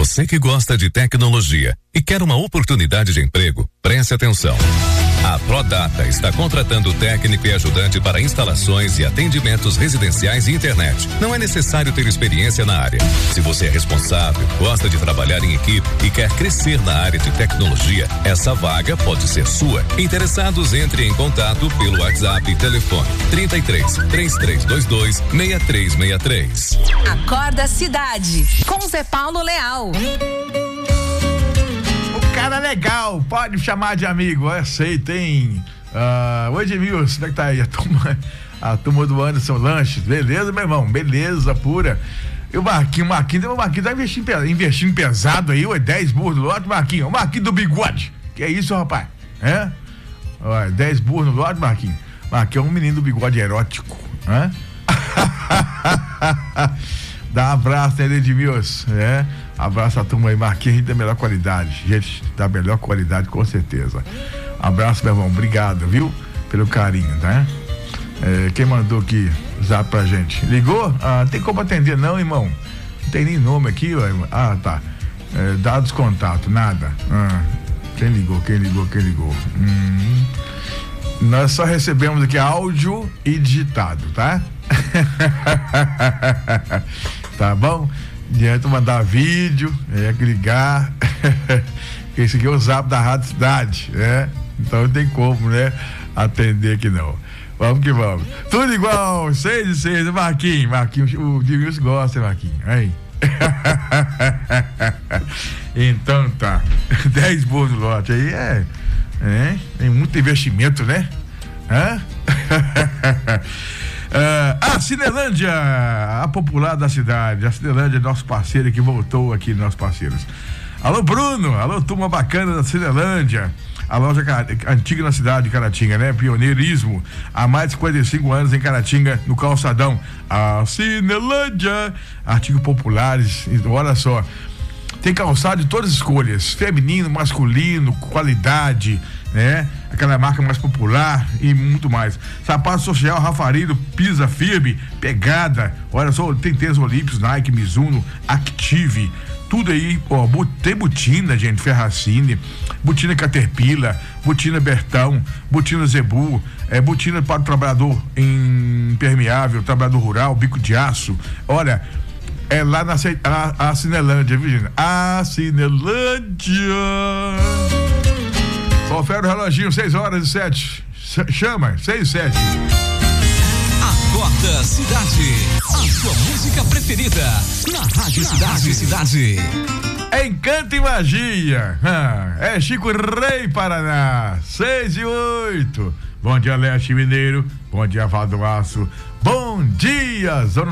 Você que gosta de tecnologia e quer uma oportunidade de emprego, preste atenção. A Prodata está contratando técnico e ajudante para instalações e atendimentos residenciais e internet. Não é necessário ter experiência na área. Se você é responsável, gosta de trabalhar em equipe e quer crescer na área de tecnologia, essa vaga pode ser sua. Interessados, entre em contato pelo WhatsApp e telefone 33 3322 6363. Acorda Cidade, com Zé Paulo Leal. Cara legal, pode me chamar de amigo, eu sei, tem. Oi, Edmilson, como é que tá aí? A turma do Anderson Lanches, beleza, meu irmão? Beleza, pura. E o Marquinho tá investindo pesado aí, 10 burros no lote, Marquinho. O Marquinho do bigode. Que é isso, rapaz? 10 burros no lote, Marquinho. Marquinho é um menino do bigode erótico, né? Dá um abraço, né, Edmilson? Abraço a turma aí, Marquinhos, gente da melhor qualidade. Gente da melhor qualidade, com certeza. Abraço, meu irmão, obrigado, viu? Pelo carinho, né? Quem mandou aqui zap pra gente? Ligou? Não tem como atender não, irmão. Não tem nem nome aqui, ó. Tá. Dados contato, nada. Quem ligou? Nós só recebemos aqui áudio e digitado, tá? Tá bom? Adianta mandar vídeo, ligar. Esse aqui é o zap da Rádio Cidade, né? Então não tem como, né? Atender aqui não. Vamos que vamos. Tudo igual, 6 Marquinhos, o Edmilson gosta, Marquinhos. Aí. Então tá. 10 burros no lote aí tem muito investimento, né? A Cinelândia, a popular da cidade. A Cinelândia é nosso parceiro que voltou aqui, nossos parceiros. Alô, Bruno, alô, turma bacana da Cinelândia. A loja antiga na cidade de Caratinga, né? Pioneirismo. Há mais de 55 anos em Caratinga, no calçadão. A Cinelândia, artigos populares, olha só. Tem calçado de todas as escolhas, feminino, masculino, qualidade, né? Aquela marca mais popular e muito mais. Sapato social, Rafarido, pisa firme, pegada. Olha só, tem tênis Olímpicos, Nike, Mizuno, Active, tudo aí, ó. Tem botina, gente, Ferracini, botina Caterpillar, botina Bertão, botina Zebu, botina para o trabalhador impermeável, trabalhador rural, bico de aço. Olha, é lá na a Cinelândia, Virgínia. A Cinelândia. Confere o reloginho, 6h07. Chama, 6h07. Acorda Cidade. A sua música preferida. Na Rádio Cidade. Encanto e magia. É Chico Rei, Paraná. 6h08. Bom dia, Leste Mineiro. Bom dia, Vado Aço. Bom dia, Zona